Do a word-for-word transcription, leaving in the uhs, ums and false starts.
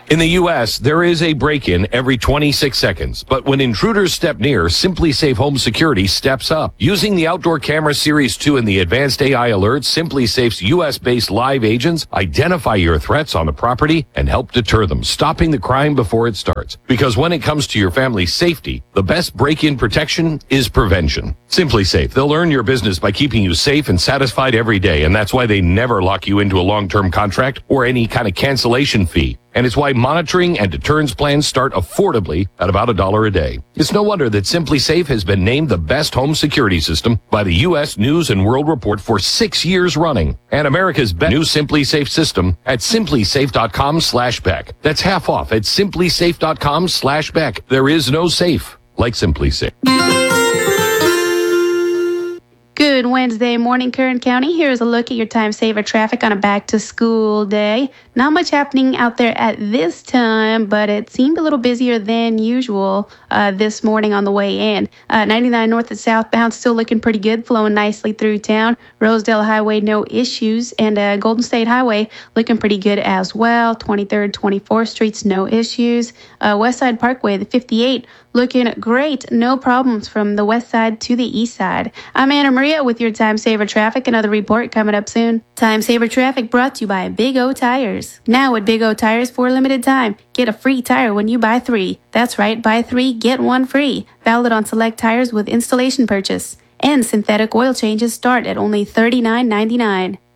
In the U S, there is a break-in every twenty-six seconds, but when intruders step near, SimpliSafe Home Security steps up. Using the Outdoor Camera Series two and the advanced A I alerts, SimpliSafe's U S-based live agents identify your threats on the property and help deter them, stopping the crime before it starts. Because when it comes to your family's safety, the best break-in protection is prevention. SimpliSafe, they'll earn your business by keeping you safe and satisfied every day, and that's why they never lock you into a long-term contract or any kind of cancellation fee. And it's why monitoring and deterrence plans start affordably at about a dollar a day. It's no wonder that SimpliSafe has been named the best home security system by the U S News and World Report for six years running. And America's best new SimpliSafe system at simplisafe.com slash Beck. That's half off at simplisafe.com slash Beck. There is no safe like SimpliSafe. Good Wednesday morning, Kern County. Here's a look at your time saver traffic on a back-to-school day. Not much happening out there at this time, but it seemed a little busier than usual uh, this morning on the way in. Uh, ninety-nine north and southbound still looking pretty good, flowing nicely through town. Rosedale Highway, no issues, and uh, Golden State Highway looking pretty good as well. twenty-third, twenty-fourth Streets, no issues. Uh, West Side Parkway, the fifty-eight, looking great. No problems from the west side to the east side. I'm Anna Maria with your Time Saver Traffic. Another report coming up soon. Time Saver Traffic brought to you by Big O Tires. Now at Big O Tires for a limited time, get a free tire when you buy three. That's right, buy three, get one free. Valid on select tires with installation purchase. And synthetic oil changes start at only thirty-nine ninety-nine.